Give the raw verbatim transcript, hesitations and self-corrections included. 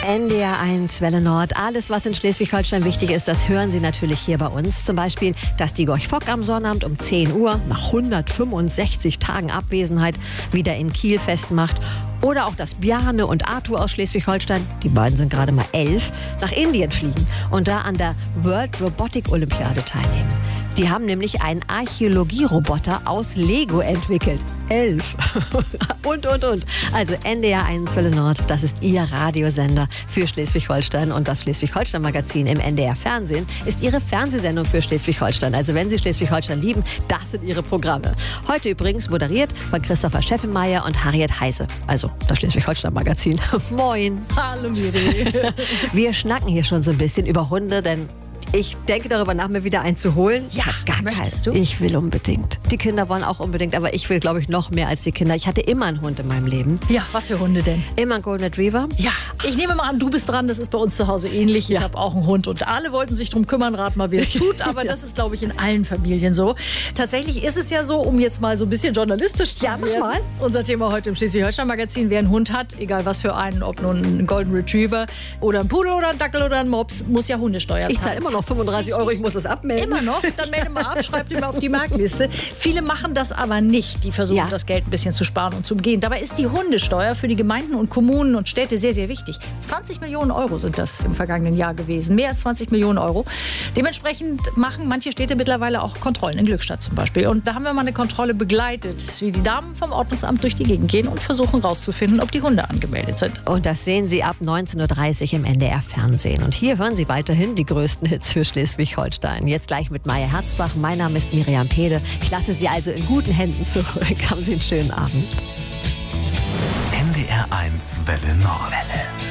N D R eins Welle Nord. Alles, was in Schleswig-Holstein wichtig ist, das hören Sie natürlich hier bei uns. Zum Beispiel, dass die Gorch Fock am Sonnabend um zehn Uhr nach hundertfünfundsechzig Tagen Abwesenheit wieder in Kiel festmacht. Oder auch, dass Bjarne und Arthur aus Schleswig-Holstein, die beiden sind gerade mal elf, nach Indien fliegen und da an der World Robotic Olympiade teilnehmen. Die haben nämlich einen Archäologieroboter aus Lego entwickelt. Elf. und, und, und. Also N D R eins Welle Nord, das ist Ihr Radiosender für Schleswig-Holstein. Und das Schleswig-Holstein-Magazin im N D R Fernsehen ist Ihre Fernsehsendung für Schleswig-Holstein. Also wenn Sie Schleswig-Holstein lieben, das sind Ihre Programme. Heute übrigens moderiert von Christopher Scheffenmeier und Harriet Heise. Also das Schleswig-Holstein-Magazin. Moin. Hallo Miri. Wir schnacken hier schon so ein bisschen über Hunde, denn ich denke darüber nach, mir wieder einen zu holen. Ja, gar möchtest keinen. du? Ich will unbedingt. Die Kinder wollen auch unbedingt, aber ich will, glaube ich, noch mehr als die Kinder. Ich hatte immer einen Hund in meinem Leben. Ja, was für Hunde denn? Immer einen Golden Retriever. Ja, ich nehme mal an, du bist dran. Das ist bei uns zu Hause ähnlich. Ich Ja. habe auch einen Hund und alle wollten sich drum kümmern. Rat mal, wer es tut. Aber Ja. das ist, glaube ich, in allen Familien so. Tatsächlich ist es ja so, um jetzt mal so ein bisschen journalistisch zu Ja, mach werden. mal. Unser Thema heute im Schleswig-Holstein-Magazin. Wer einen Hund hat, egal was für einen, ob nun ein Golden Retriever oder ein Pudel oder ein Dackel oder ein Mops, muss ja Hundesteuer zahlen. Ich zahle immer noch fünfunddreißig Euro, ich muss das abmelden. Immer noch? Dann melde mal ab, schreibt ihn mal auf die Marktliste. Viele machen das aber nicht. Die versuchen, Ja. das Geld ein bisschen zu sparen und zu umgehen. Dabei ist die Hundesteuer für die Gemeinden und Kommunen und Städte sehr, sehr wichtig. zwanzig Millionen Euro sind das im vergangenen Jahr gewesen. Mehr als zwanzig Millionen Euro. Dementsprechend machen manche Städte mittlerweile auch Kontrollen, in Glückstadt zum Beispiel. Und da haben wir mal eine Kontrolle begleitet, wie die Damen vom Ordnungsamt durch die Gegend gehen und versuchen rauszufinden, ob die Hunde angemeldet sind. Und das sehen Sie ab neunzehn Uhr dreißig im N D R Fernsehen. Und hier hören Sie weiterhin die größten Hits für Schleswig-Holstein. Jetzt gleich mit Maya Herzbach. Mein Name ist Miriam Pede. Ich lasse Sie also in guten Händen zurück. Haben Sie einen schönen Abend. N D R eins Welle Nord. Welle.